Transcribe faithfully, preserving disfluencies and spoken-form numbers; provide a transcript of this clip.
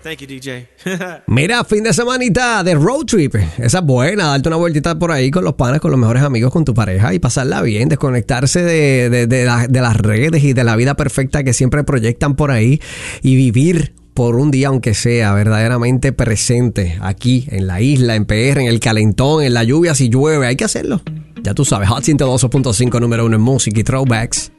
Thank you, D J. Mira, fin de semanita de road trip. Esa es buena, darte una vueltita por ahí con los panas, con los mejores amigos, con tu pareja y pasarla bien, desconectarse de, de, de, la, de las redes y de la vida perfecta que siempre proyectan por ahí y vivir por un día, aunque sea verdaderamente presente aquí en la isla, en P R, en el calentón, en la lluvia, si llueve, hay que hacerlo. Ya tú sabes, Hot ciento dos punto cinco número uno en música y throwbacks.